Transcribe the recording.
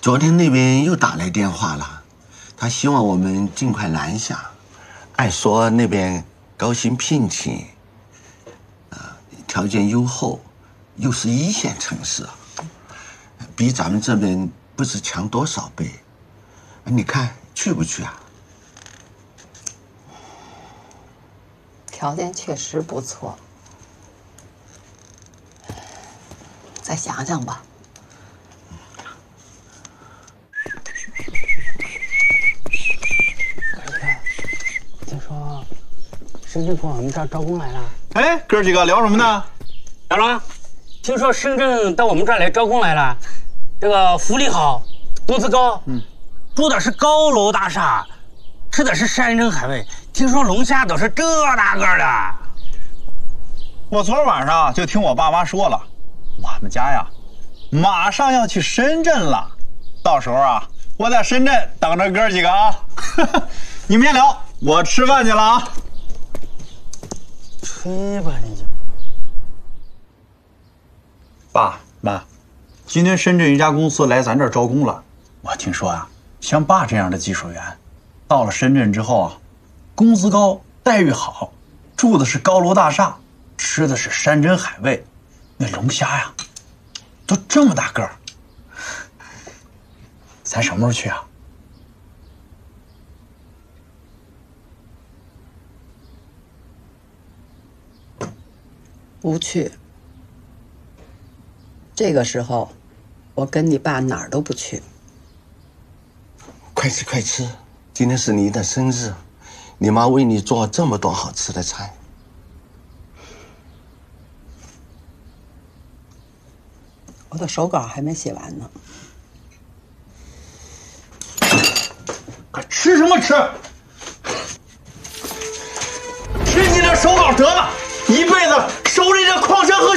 昨天那边又打来电话了，他希望我们尽快南下。按说那边高薪聘请，条件优厚，又是一线城市，比咱们这边不知强多少倍。你看去不去啊？ 条件确实不错，再想想吧。 听说深圳过来我们这儿招工来了。 哎，哥几个聊什么呢？ 小龙，听说深圳到我们这儿来招工来了，这个福利好，工资高，住的是高楼大厦，吃的是山珍海味，听说龙虾都是这大个的。 我昨儿晚上就听我爸妈说了，我们家呀，马上要去深圳了，到时候啊，我在深圳等着哥几个啊。你们先聊，我吃饭去了啊。 吹吧你就。 爸妈，今天深圳一家公司来咱这儿招工了。我听说啊，像爸这样的技术员，到了深圳之后啊，工资高，待遇好，住的是高楼大厦，吃的是山珍海味，那龙虾呀，都这么大个儿。咱什么时候去啊？ 不去。这个时候，我跟你爸哪儿都不去。 快吃快吃，今天是你的生日，你妈为你做这么多好吃的菜。 我的手稿还没写完呢。 快吃什么吃？吃你的手稿得了。